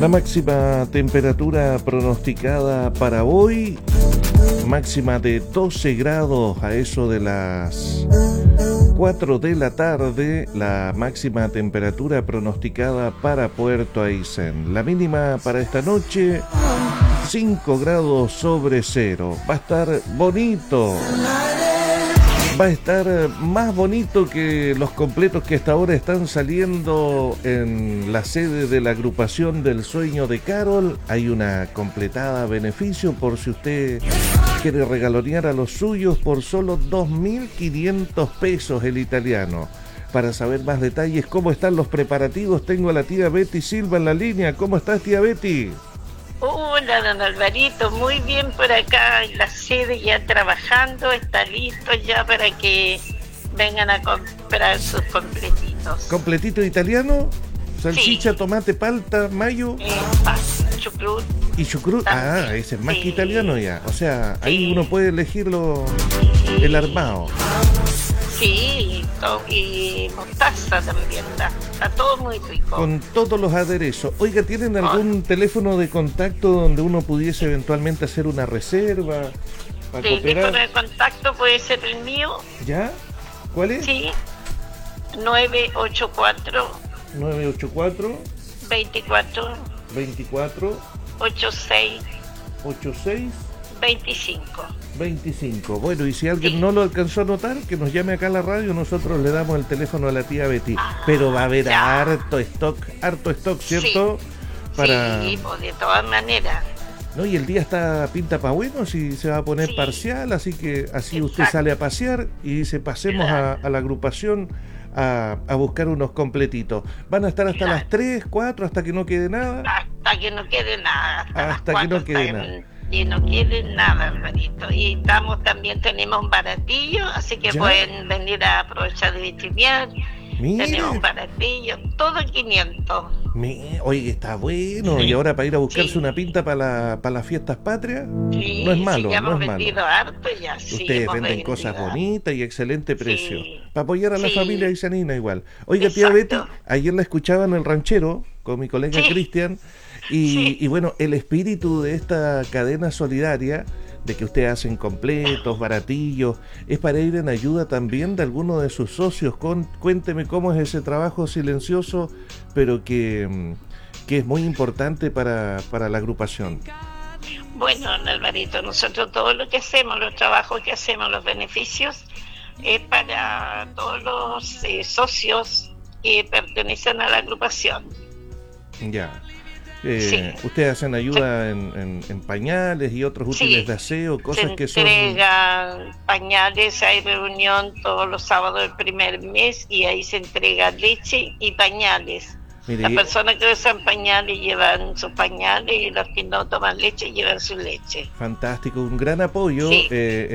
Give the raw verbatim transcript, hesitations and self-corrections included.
La máxima temperatura pronosticada para hoy, máxima de doce grados a eso de las cuatro de la tarde, la máxima temperatura pronosticada para Puerto Aysén. La mínima para esta noche, cinco grados sobre cero. Va a estar bonito. Va a estar más bonito que los completos que hasta ahora están saliendo en la sede de la agrupación del Sueño de Carol. Hay una completada a beneficio por si usted quiere regalonear a los suyos por solo dos mil quinientos pesos el italiano. Para saber más detalles, cómo están los preparativos, tengo a la tía Betty Silva en la línea. ¿Cómo estás, tía Betty? Hola, don Alvarito, muy bien por acá en la sede ya trabajando, está listo ya para que vengan a comprar sus completitos. ¿Completito italiano? Salchicha, Sí. tomate, palta, mayo Eh, pas, chucrut. y chucrut. También. Ah, ese es más Sí. que italiano ya. O sea, ahí Sí. uno puede elegir lo, Sí. el armado. Sí, y, to- y mostaza también, está, está todo muy rico. Con todos los aderezos. Oiga, ¿tienen algún teléfono de contacto donde uno pudiese eventualmente hacer una reserva para El teléfono cooperar? de contacto puede ser el mío, ¿Ya? ¿Cuál es? sí, nueve ocho cuatro, nueve ocho cuatro, veinticuatro, veinticuatro, ochenta y seis, ochenta y seis, veinticinco. veinticinco. Bueno, y si alguien Sí. no lo alcanzó a notar, que nos llame acá a la radio, nosotros le damos el teléfono a la tía Betty. Pero va a haber ya. harto stock, harto stock, ¿cierto? Para... Sí, pues de todas maneras. No, y el día está pinta para bueno, si se va a poner Sí. parcial, así que así usted Exacto. sale a pasear y dice, pasemos a, a la agrupación a, a buscar unos completitos. Van a estar hasta Claro. las tres, cuatro, hasta que no quede nada. Hasta que no quede nada. Hasta, Hasta las que no cuatro, quede hasta nada. que no quede nada, Alvarito. Y estamos también, tenemos un baratillo, así que ¿Ya? pueden venir a aprovechar de vitrinear. Mire, Tenemos un baratillo, todo quinientos. mire, oye, está bueno. Sí. Y ahora para ir a buscarse Sí. una pinta para, la, para las fiestas patrias, Sí, no es malo, sí, ya no hemos es malo. vendido harto ya. Sí, Ustedes hemos venden vendido cosas harto. bonitas y excelente precio. Sí. Para apoyar a la Sí. familia isanina igual. Oiga, tía Betty, Exacto. ayer la escuchaba en el ranchero con mi colega Sí. Cristian. Y, Sí. y bueno, el espíritu de esta cadena solidaria, de que ustedes hacen completos, baratillos, es para ir en ayuda también de alguno de sus socios. Con, cuénteme cómo es ese trabajo silencioso, pero que, mm, que es muy importante para, para la agrupación. Bueno, don Alvarito, nosotros todo lo que hacemos, los trabajos que hacemos, los beneficios, es para todos los eh, socios que pertenecen a la agrupación. Ya. Eh, Sí. Ustedes hacen ayuda en, en- en pañales y otros Sí. útiles de aseo, cosas Se que son... entregan pañales, hay reunión todos los sábados del primer mes y ahí se entrega leche y pañales. Mire, Las personas que usan pañales llevan sus pañales y los que no toman leche llevan su leche. fantástico, un gran apoyo. Sí. eh,